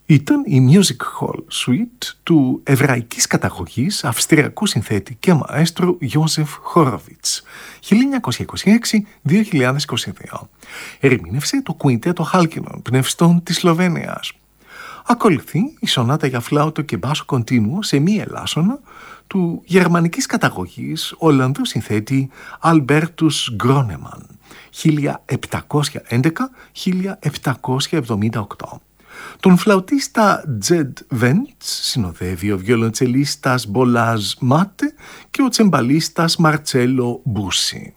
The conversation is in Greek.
Ήταν η Music Hall Suite του εβραϊκής καταγωγής αυστριακού συνθέτη και μαέστρου Ιώσεφ Χόροβιτς, 1926-2022. Ερμήνευσε το κουίντετο Χάλκινον πνευστών της Σλοβένειας. Ακολουθεί η σονάτα για φλάουτο και μπάσο κοντίνουο σε μη ελάσσονα του γερμανικής καταγωγής Ολλανδού συνθέτη Αλμπέρτους Γκρόνεμαν, 1711-1778. Τον φλαουτίστα Τζεντ Βέντς συνοδεύει ο βιολοντσελίστας Μπολάζ Μάτε και ο τσεμπαλίστας Μαρτσέλο Μπούσι.